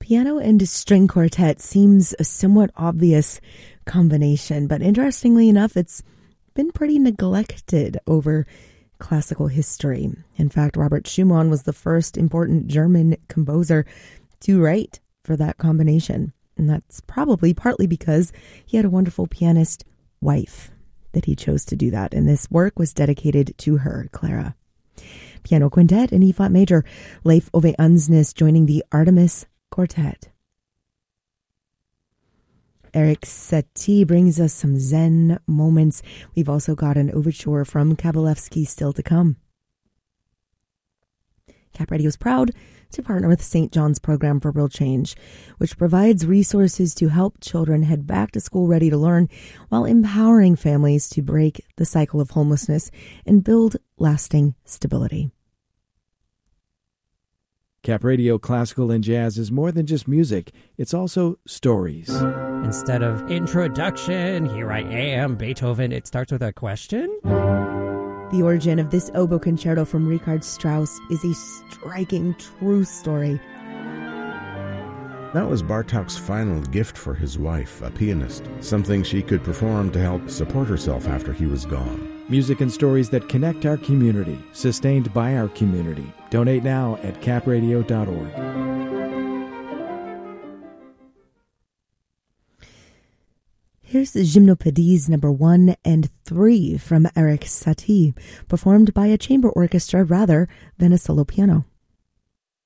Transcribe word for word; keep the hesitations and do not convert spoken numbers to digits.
Piano and string quartet seems a somewhat obvious combination, but interestingly enough, it's been pretty neglected over classical history. In fact, Robert Schumann was the first important German composer to write for that combination. And that's probably partly because he had a wonderful pianist wife that he chose to do that. And this work was dedicated to her, Clara. Piano Quintet in E-flat major, Leif Ove Ansnes joining the Artemis Quartet. Erik Satie brings us some Zen moments. We've also got an overture from Kabalevsky still to come. Cap Radio is proud to partner with Saint John's Program for Real Change, which provides resources to help children head back to school ready to learn while empowering families to break the cycle of homelessness and build lasting stability. Cap Radio Classical and Jazz is more than just music. It's also stories. Instead of introduction, here I am, Beethoven, it starts with a question. The origin of this oboe concerto from Richard Strauss is a striking true story. That was Bartók's final gift for his wife, a pianist, something she could perform to help support herself after he was gone. Music and stories that connect our community, sustained by our community. Donate now at cap radio dot org. Here's the Gymnopédies number one and three from Erik Satie, performed by a chamber orchestra rather than a solo piano.